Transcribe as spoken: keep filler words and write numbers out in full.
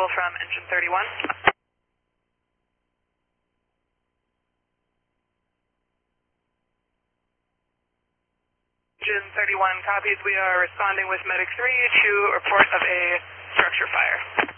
from engine thirty-one. Engine thirty-one copies. We are responding with Medic three to report of a structure fire.